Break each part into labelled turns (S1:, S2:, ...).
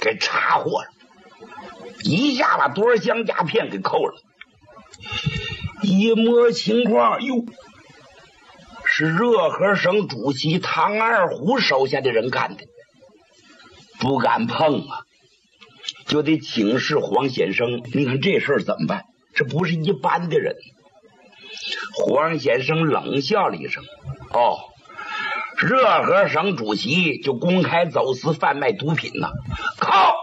S1: 给查获了，一下把多少箱鸦片给扣了。一摸情况，哟，是热河省主席唐二虎手下的人干的，不敢碰啊，就得请示黄先生。你看这事儿怎么办？这不是一般的人。黄先生冷笑了一声：“哦，热河省主席就公开走私贩卖毒品呢？靠！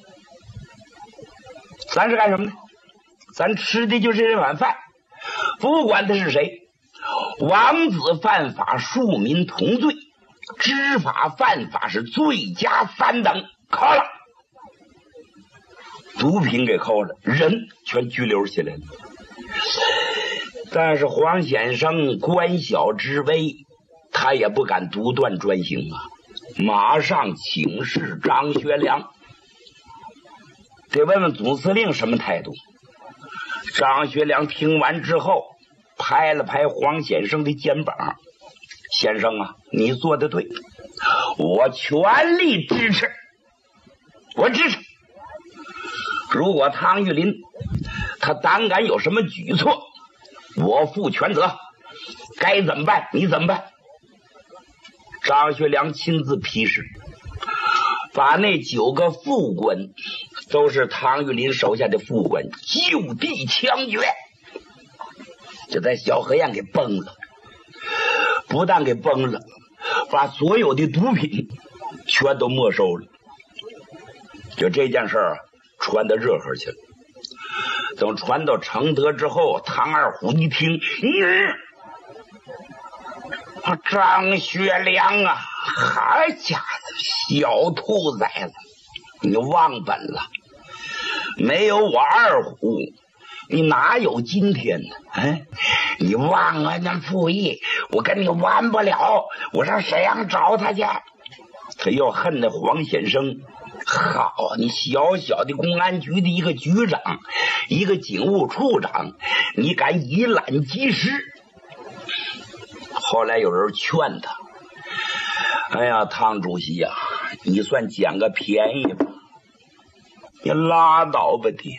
S1: 咱是干什么的？咱吃的就是这碗饭，不管他是谁，王子犯法，庶民同罪，知法犯法是罪加3等。扣了，毒品给扣了，人全拘留起来了。但是黄先生官小之威，他也不敢独断专行啊，马上请示张学良，得问问总司令什么态度。张学良听完之后，拍了拍黄先生的肩膀：“先生啊，你做得对，我全力支持，我支持。如果汤玉麟他胆敢有什么举措，我负全责，该怎么办你怎么办。”张学良亲自批示，把那9个副官，都是汤玉麟手下的副官，就地枪决，就在小河沿给崩了。不但给崩了，把所有的毒品全都没收了。就这件事儿传到热河去了。等传到承德之后，唐二虎一听，张学良啊，好家伙，小兔崽子，你忘本了！没有我二虎，你哪有今天呢？哎，你忘了那傅毅，我跟你玩不了，我上沈阳找他去。他要恨那黄先生。好，你小小的公安局的一个局长，一个警务处长，你敢以揽击师？后来有人劝他：“哎呀，汤主席呀，你算捡个便宜吧，你拉倒吧你！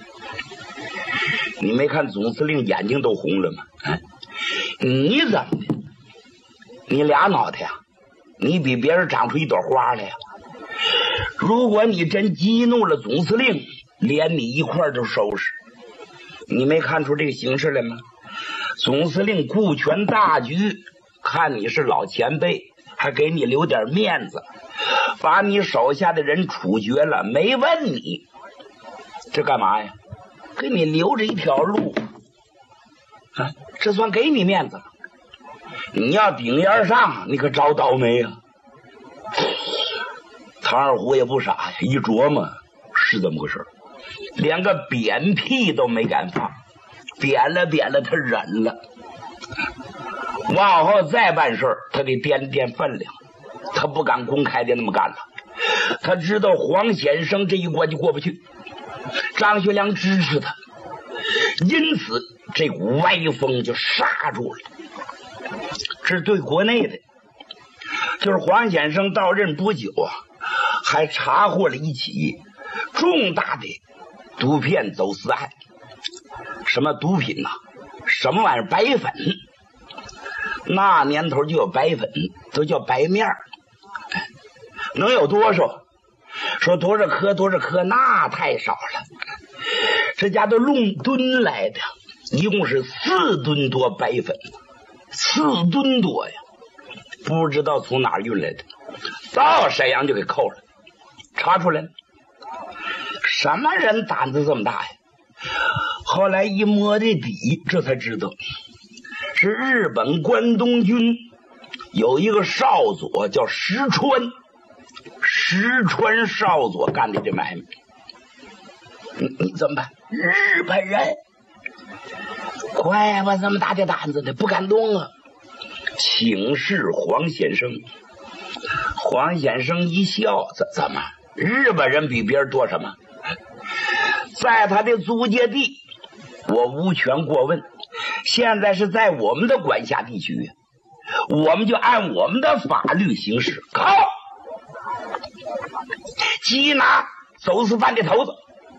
S1: 你没看总司令眼睛都红了吗？你怎么的？你俩脑袋呀？你比别人长出一朵花来呀！如果你真激怒了总司令，连你一块儿就收拾。你没看出这个形势来吗？总司令顾全大局，看你是老前辈，还给你留点面子，把你手下的人处决了，没问你，这干嘛呀？给你留着一条路啊，这算给你面子了。你要顶烟上，你可找倒霉啊！唐二虎也不傻呀，一琢磨是这么回事，连个扁屁都没敢放，扁了他忍了。往后再办事他得掂掂分量，他不敢公开的那么干了。他知道黄先生这一关就过不去，张学良支持他，因此这股歪风就刹住了。这是对国内的，就是黄先生到任不久啊，还查获了一起重大的毒片走私案。什么毒品呢？什么玩意儿？白粉。那年头就有白粉，都叫白面儿。能有多少？说多少颗多少颗，那太少了。这家都论吨来的，一共是4吨多白粉，4吨多呀！不知道从哪儿运来的，到沈阳就给扣了，查出来了。什么人胆子这么大呀？后来一摸这底，这才知道是日本关东军有一个少佐叫石川少佐干的这买卖。你怎么办？日本人怪不这么大的胆子的，不敢动啊！请示黄先生。黄先生一笑，怎么？日本人比别人多什么？在他的租界地，我无权过问。现在是在我们的管辖地区，我们就按我们的法律行事。靠！ 缉拿走私犯的头子，